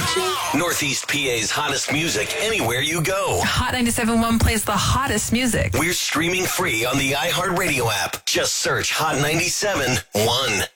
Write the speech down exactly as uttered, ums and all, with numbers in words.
Northeast P A's hottest music anywhere you go. Hot ninety-seven point one plays the hottest music. We're streaming free on the iHeartRadio app. Just search Hot ninety-seven point one.